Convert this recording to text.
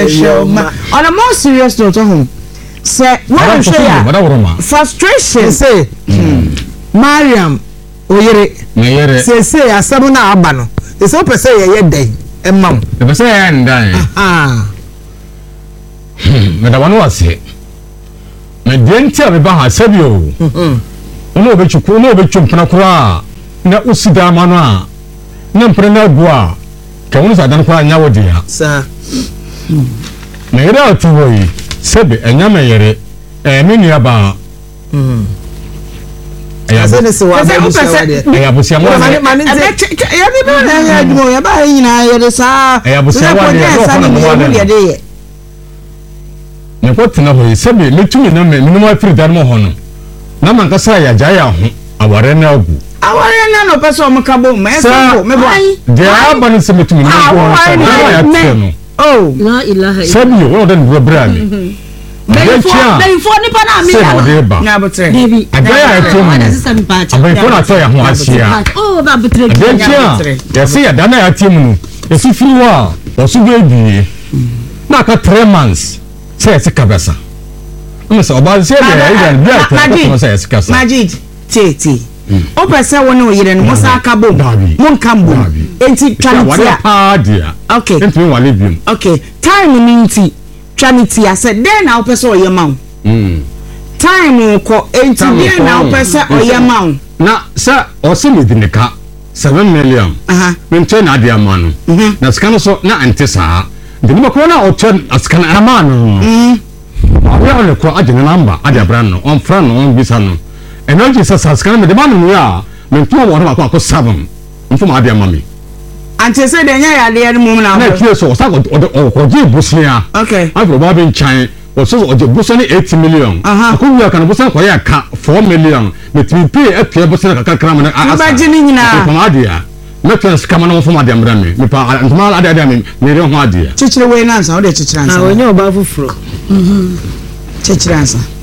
Shoma. On a more serious note, say, what show ya? Frustration. Say, Mariam, Oyere, say, Asabuna Abano. It's open say a day, and mum. The say and die. But I want to say, my dente of Baha Sabio. No, but you could know that you Panakura, not Usida Mana, Namprena Gua. Kaunus adanko anya wodi ha sa me ira otuwo sebe enyama yere menu aba ayabo se wa ba ayabo se amwa ya bi ba na ya dimo ya ba yina yere sa ayabo se wa ya ne ko tena ho sebe metumi na me minimum afiri dan mo ho no na man kasa ya jaya ho aware na agu aware na no pese o mkabo meso me bo de abanu se metumi na go ya teno oh la ilaha sabi wo den bra mi before ni pa na mi na botre baby agaya ya temo abefo na to ya ho asia oh ba botre ya se ya dana ya temo no esi firi wa o su bebi na ka 3 months se se kabasa no se oba se ya bra to se se kabasa Majid tete o pese woni o yire no mo sa aka bom mo nka mbom enti twanitia okay enti wale biom okay time ni nti twanitia se den na o pese o yema time ko enti den na o pese o yema na sa o se medineka 7 million mente na dia manu na scan so na antesa de ni ko na o chen scan amanu awu ne ko agene number adia brand no on friend no on bisa no energy sas kan me de manu ya me to wo na ko 7 mfo adia mami ante se de nya ya de mum na na kire so sa ko je busia okay afro ba be chan o so o je busia ni 8 million ko wi aka na busia ko ya ka 4 million me ti pay atua busia ka kakra me asa ba je ni nyina ko adia me trans kama na mfo adia mra me pa ntoma adia me me re ho adia chichire we na nsa o de chichire nsa ah onye oba fufuro chichire nsa